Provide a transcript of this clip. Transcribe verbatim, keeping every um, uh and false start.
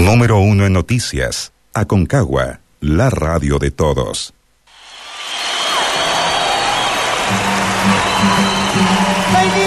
Número uno en noticias. Aconcagua, la radio de todos.